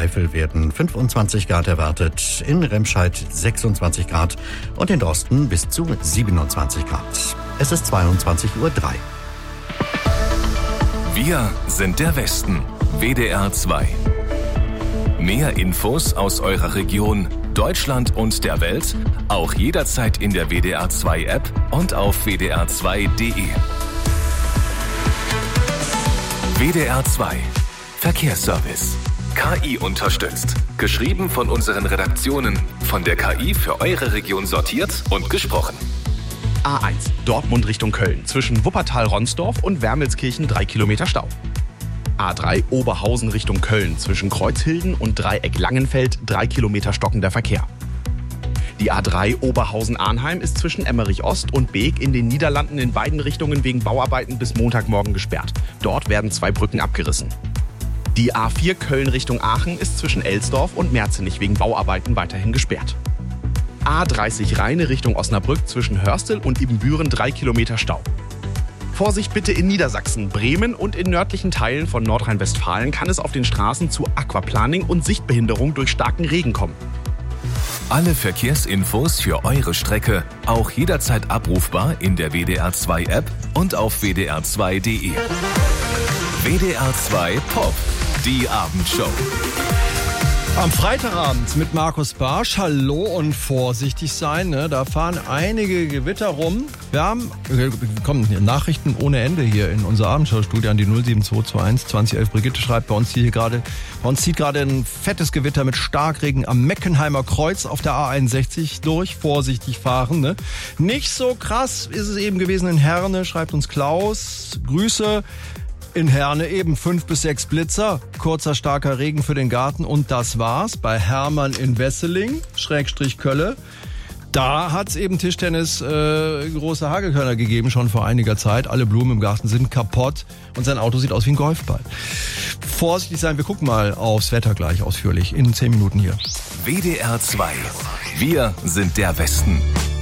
Eifel werden 25 Grad erwartet, in Remscheid 26 Grad und in Drosten bis zu 27 Grad. Es ist 22:03 Uhr. Wir sind der Westen. WDR 2. Mehr Infos aus eurer Region, Deutschland und der Welt, auch jederzeit in der WDR 2 App und auf wdr2.de. WDR 2. Verkehrsservice. KI unterstützt. Geschrieben von unseren Redaktionen. Von der KI für eure Region sortiert und gesprochen. A1, Dortmund Richtung Köln. Zwischen Wuppertal-Ronsdorf und Wermelskirchen 3 Kilometer Stau. A3, Oberhausen Richtung Köln. Zwischen Kreuzhilden und Dreieck Langenfeld 3 Kilometer stockender Verkehr. Die A3 Oberhausen-Arnheim ist zwischen Emmerich Ost und Beek in den Niederlanden in beiden Richtungen wegen Bauarbeiten bis Montagmorgen gesperrt. Dort werden 2 Brücken abgerissen. Die A4 Köln Richtung Aachen ist zwischen Elsdorf und Merzenich wegen Bauarbeiten weiterhin gesperrt. A30 Rheine Richtung Osnabrück zwischen Hörstel und Ibbenbüren 3 Kilometer Stau. Vorsicht bitte in Niedersachsen, Bremen und in nördlichen Teilen von Nordrhein-Westfalen kann es auf den Straßen zu Aquaplaning und Sichtbehinderung durch starken Regen kommen. Alle Verkehrsinfos für eure Strecke auch jederzeit abrufbar in der WDR 2 App und auf wdr2.de. WDR 2 Pop, die Abendshow. Am Freitagabend mit Markus Barsch. Hallo und vorsichtig sein. Ne? Da fahren einige Gewitter rum. Wir bekommen Nachrichten ohne Ende hier in unser Abendschau-Studio an die 07221 2011. Brigitte schreibt, bei uns zieht gerade ein fettes Gewitter mit Starkregen am Meckenheimer Kreuz auf der A61 durch. Vorsichtig fahren. Ne? Nicht so krass ist es eben gewesen in Herne, schreibt uns Klaus. Grüße. In Herne eben 5 bis 6 Blitzer, kurzer starker Regen für den Garten und das war's. Bei Hermann in Wesseling, /Kölle, da hat's eben Tischtennis große Hagelkörner gegeben, schon vor einiger Zeit. Alle Blumen im Garten sind kaputt und sein Auto sieht aus wie ein Golfball. Vorsichtig sein, wir gucken mal aufs Wetter gleich ausführlich in 10 Minuten hier. WDR 2. Wir sind der Westen.